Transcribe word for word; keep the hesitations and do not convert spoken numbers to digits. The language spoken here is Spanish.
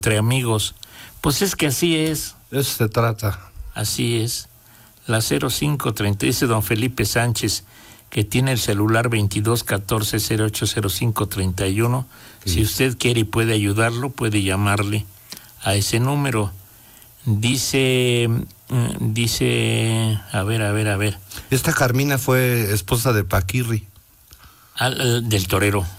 entre amigos. Pues es que así es. Eso se trata. Así es. La cero cinco treinta dice don Felipe Sánchez, que tiene el celular veintidós catorce cero ocho cero cinco treinta y uno. Sí. Si usted quiere y puede ayudarlo, puede llamarle a ese número. Dice, dice, a ver, a ver, a ver. Esta Carmina fue esposa de Paquirri. Al, al, del torero.